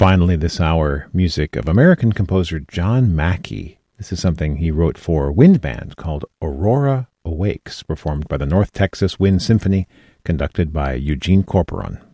finally this hour, music of American composer John Mackey. This is something he wrote for wind band called Aurora Awakes, performed by the North Texas Wind Symphony, conducted by Eugene Corporon.